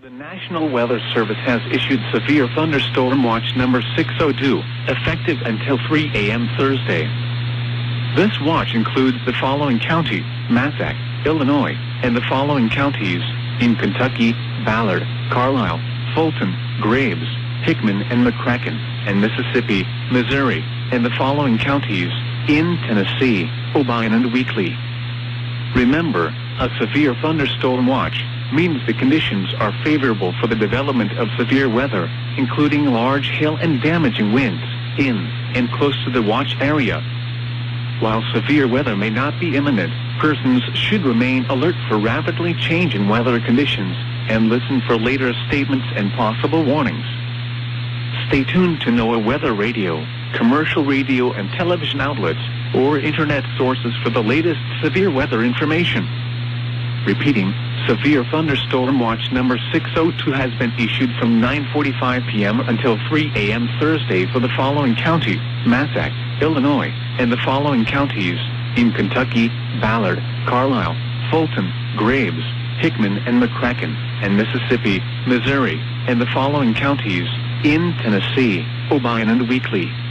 The National Weather Service has issued Severe Thunderstorm Watch number 602, effective until 3 a.m. Thursday. This watch includes the following county: Massac, Illinois, and the following counties in Kentucky: Ballard, Carlisle, Fulton, Graves, Hickman, and McCracken, and Mississippi, Missouri, and the following counties in Tennessee: Obion and Weakley. Remember, a severe thunderstorm watch means the conditions are favorable for the development of severe weather, including large hail and damaging winds, in and close to the watch area. While severe weather may not be imminent, persons should remain alert for rapidly changing weather conditions and listen for later statements and possible warnings. Stay tuned to NOAA Weather Radio, commercial radio and television outlets, or internet sources for the latest severe weather information. Repeating, Severe Thunderstorm Watch number 602 has been issued from 9:45 p.m. until 3 a.m. Thursday for the following county: Massac, Illinois, and the following counties in Kentucky: Ballard, Carlisle, Fulton, Graves, Hickman, and McCracken, and Mississippi, Missouri, and the following counties in Tennessee: Obion and Weakley.